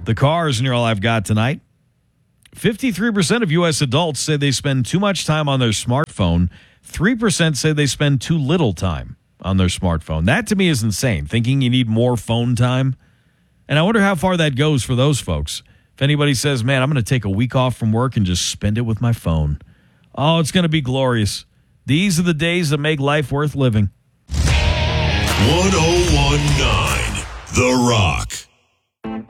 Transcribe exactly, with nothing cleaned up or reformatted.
The cars, and you're all I've got tonight. fifty-three percent of U S adults say they spend too much time on their smartphone. three percent say they spend too little time on their smartphone. That to me is insane, thinking you need more phone time. And I wonder how far that goes for those folks. If anybody says, man, I'm going to take a week off from work and just spend it with my phone. Oh, it's going to be glorious. These are the days that make life worth living. one oh one point nine The Rock.